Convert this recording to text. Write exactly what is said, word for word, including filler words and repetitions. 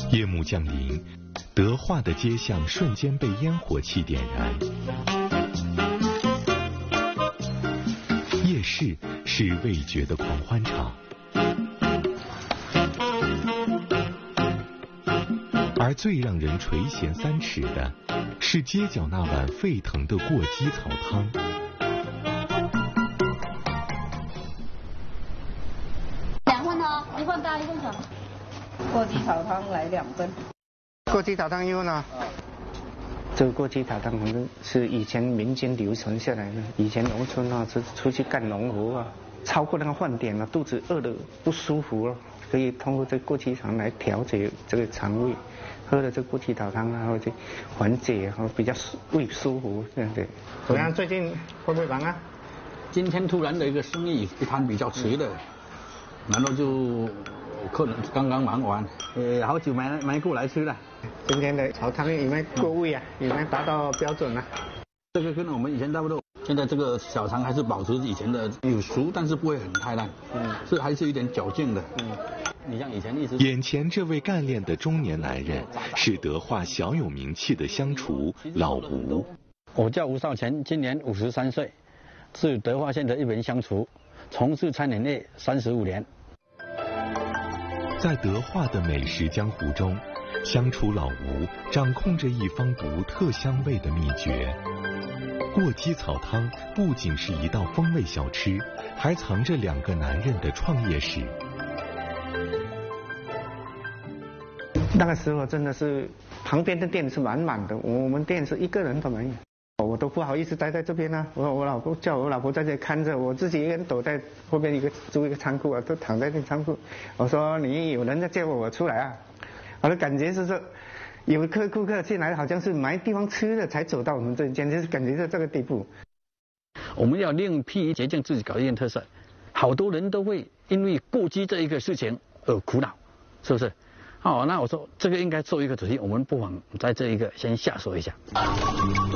夜幕降临，德化的街巷瞬间被烟火气点燃。夜市是味觉的狂欢场，而最让人垂涎三尺的是街角那碗沸腾的过鸡草汤。 两份哦，一份大一份小。 过鸡草汤来两份。 过鸡草汤一份啊。这个过鸡草汤可能是以前民间流传下来的，以前农村啊，出出去干农活啊，超过那个饭点啊，肚子饿得不舒服了，可以通过这过鸡草来调节这个肠胃，喝了这过鸡草汤，然后就缓解，然后比较胃舒服这样子。怎么样？最近会不会忙啊？ 今天突然的一个生意一摊比较迟的，然后就客人刚刚忙完，呃，好久没没过来吃了。 今天的炒汤有没有过位啊？有没有达到标准啊？ 这个跟我们以前差不多。现在这个小肠还是保持以前的有熟，但是不会很太烂，嗯，是还是有点嚼劲的，嗯。你像以前一直。 眼前这位干练的中年男人是德化小有名气的香厨老吴。 我叫吴少全，今年五十三岁，是德化县的一名香厨，从事餐饮业三十五年。 在德化的美食江湖中，香厨老吴掌控着一方独特香味的秘诀。过鸡草汤不仅是一道风味小吃，还藏着两个男人的创业史。 那个时候真的是旁边的店是满满的，我们店是一个人都没有，我都不好意思待在这边啊。我我老婆叫我老婆在这里看着，我自己一个人躲在后边一个租一个仓库啊，都躺在那仓库。我说你有人在叫我，我出来啊。我的感觉是说，有客顾客进来，好像是没地方吃的才走到我们这间，就是感觉到这个地步。 我们要另辟捷径，自己搞一点特色。好多人都会因为过激这一个事情而苦恼，是不是？哦，那我说这个应该做一个主题，我们不妨在这一个先下手一下。